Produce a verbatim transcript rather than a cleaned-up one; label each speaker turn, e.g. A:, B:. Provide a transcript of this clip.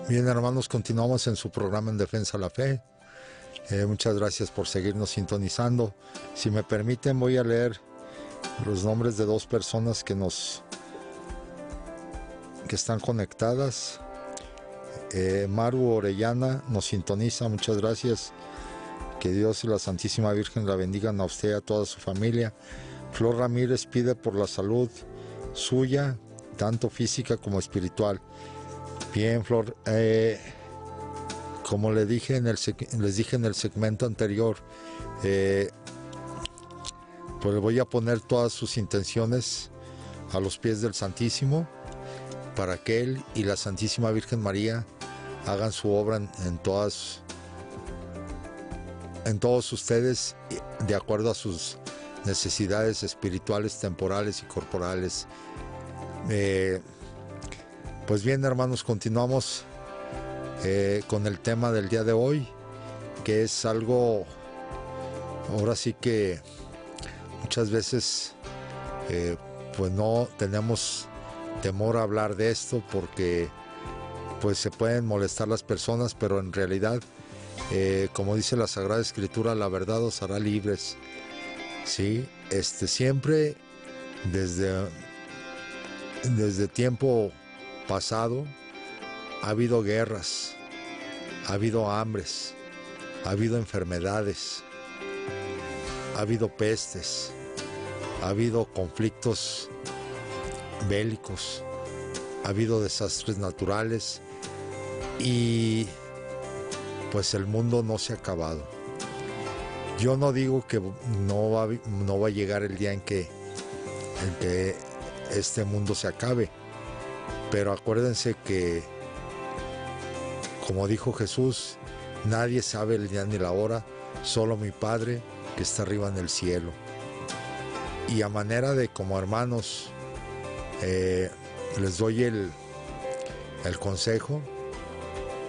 A: Bien, hermanos, continuamos en su programa En Defensa de la Fe. Eh, muchas gracias por seguirnos sintonizando. Si me permiten, voy a leer los nombres de dos personas que nos que están conectadas. Eh, Maru Orellana nos sintoniza, muchas gracias. Que Dios y la Santísima Virgen la bendigan a usted y a toda su familia. Flor Ramírez pide por la salud suya, tanto física como espiritual. Bien, Flor, eh, como le dije en el, les dije en el segmento anterior, eh, pues voy a poner todas sus intenciones a los pies del Santísimo para que Él y la Santísima Virgen María hagan su obra en, en todas en todos ustedes de acuerdo a sus necesidades espirituales, temporales y corporales. Eh, pues bien, hermanos, continuamos eh, con el tema del día de hoy, que es algo, ahora sí que muchas veces eh, pues no tenemos temor a hablar de esto porque pues se pueden molestar las personas, pero en realidad eh, como dice la Sagrada Escritura, la verdad os hará libres. Sí, este siempre desde desde tiempo pasado ha habido guerras, ha habido hambres, ha habido enfermedades, ha habido pestes, ha habido conflictos bélicos, ha habido desastres naturales y pues el mundo no se ha acabado. Yo no digo que no va, no va a llegar el día en que, en que este mundo se acabe, pero acuérdense que, como dijo Jesús, nadie sabe el día ni la hora, solo mi Padre que está arriba en el cielo. Y a manera de como hermanos, eh, les doy el, el consejo